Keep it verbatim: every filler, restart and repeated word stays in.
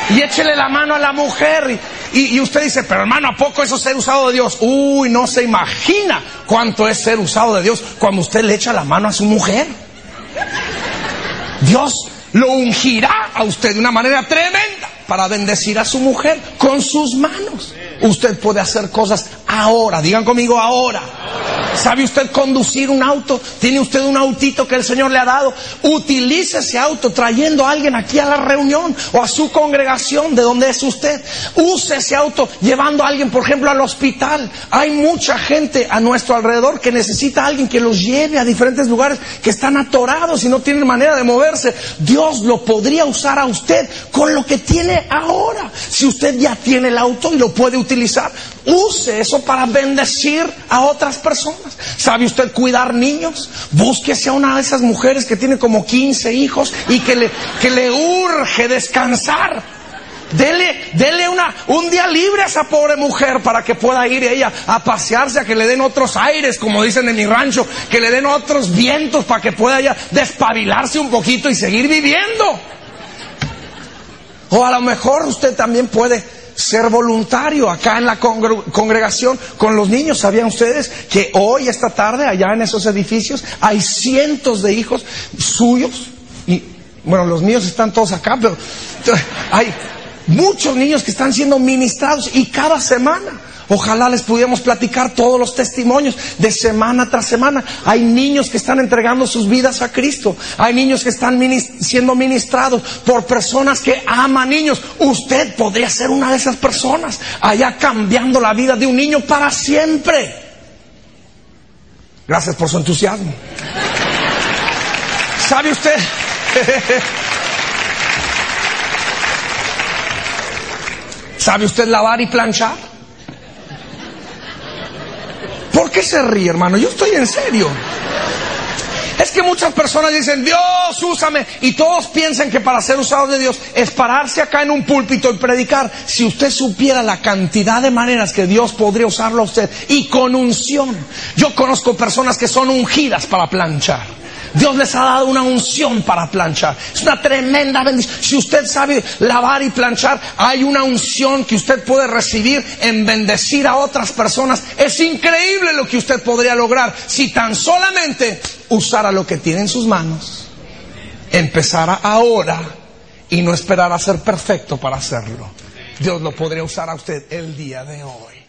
y échele la mano a la mujer. Y, y, y usted dice, pero hermano, ¿a poco eso es ser usado de Dios? Uy, no se imagina cuánto es ser usado de Dios cuando usted le echa la mano a su mujer. Dios lo ungirá a usted de una manera tremenda para bendecir a su mujer con sus manos. Usted puede hacer cosas ahora. Digan conmigo, ahora. ¿Sabe usted conducir un auto? ¿Tiene usted un autito que el Señor le ha dado? Utilice ese auto trayendo a alguien aquí a la reunión o a su congregación de donde es usted. Use ese auto llevando a alguien, por ejemplo, al hospital. Hay mucha gente a nuestro alrededor que necesita a alguien que los lleve a diferentes lugares, que están atorados y no tienen manera de moverse. Dios lo podría usar a usted con lo que tiene ahora. Si usted ya tiene el auto y lo puede utilizar, use eso para bendecir a otras personas. ¿Sabe usted cuidar niños? Búsquese a una de esas mujeres que tiene como quince hijos y que le, que le urge descansar. Dele, dele una, un día libre a esa pobre mujer para que pueda ir ella a pasearse, a que le den otros aires, como dicen en mi rancho, que le den otros vientos para que pueda ella despabilarse un poquito y seguir viviendo. O a lo mejor usted también puede ser voluntario acá en la congregación con los niños. ¿Sabían ustedes que hoy, esta tarde, allá en esos edificios, hay cientos de hijos suyos? Y bueno, los míos están todos acá, pero hay muchos niños que están siendo ministrados y cada semana. Ojalá les pudiéramos platicar todos los testimonios de semana tras semana. Hay niños que están entregando sus vidas a Cristo. Hay niños que están minist- siendo ministrados por personas que aman niños. Usted podría ser una de esas personas, allá cambiando la vida de un niño para siempre. Gracias por su entusiasmo. ¿Sabe usted? ¿Sabe usted lavar y planchar? ¿Por qué se ríe, hermano? Yo estoy en serio. Es que muchas personas dicen, Dios, úsame. Y todos piensan que para ser usados de Dios es pararse acá en un púlpito y predicar. Si usted supiera la cantidad de maneras que Dios podría usarlo a usted, y con unción. Yo conozco personas que son ungidas para planchar. Dios les ha dado una unción para planchar. Es una tremenda bendición. Si usted sabe lavar y planchar, hay una unción que usted puede recibir en bendecir a otras personas. Es increíble lo que usted podría lograr si tan solamente usara lo que tiene en sus manos, empezara ahora y no esperara a ser perfecto para hacerlo. Dios lo podría usar a usted el día de hoy.